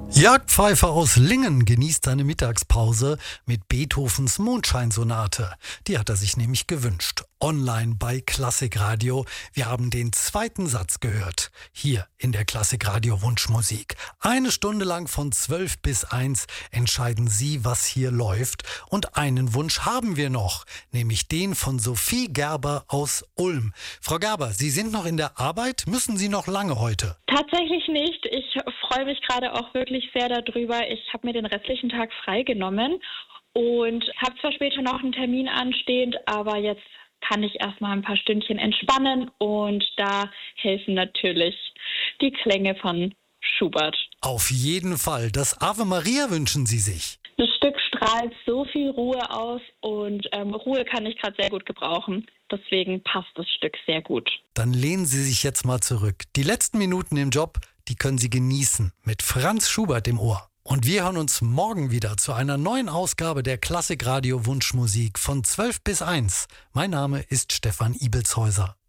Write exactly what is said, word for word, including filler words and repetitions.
Jagdpfeifer aus Lingen genießt seine Mittagspause mit Beethovens Mondscheinsonate. Die hat er sich nämlich gewünscht. Online bei Klassikradio. Wir haben den zweiten Satz gehört. Hier in der Klassikradio Wunschmusik. Eine Stunde lang von zwölf bis eins entscheiden Sie, was hier läuft. Und einen Wunsch haben wir noch, nämlich den von Sophie Gerber aus Ulm. Frau Gerber, Sie sind noch in der Arbeit? Müssen Sie noch lange heute? Tatsächlich nicht. Ich freue mich gerade auch wirklich sehr darüber. Ich habe mir den restlichen Tag freigenommen und habe zwar später noch einen Termin anstehend, aber jetzt kann ich erstmal ein paar Stündchen entspannen und da helfen natürlich die Klänge von Schubert. Auf jeden Fall. Das Ave Maria wünschen Sie sich. Das Stück strahlt so viel Ruhe aus und ähm, Ruhe kann ich gerade sehr gut gebrauchen. Deswegen passt das Stück sehr gut. Dann lehnen Sie sich jetzt mal zurück. Die letzten Minuten im Job, die können Sie genießen mit Franz Schubert im Ohr. Und wir hören uns morgen wieder zu einer neuen Ausgabe der Klassikradio Wunschmusik von zwölf bis eins. Mein Name ist Stefan Ibelshäuser.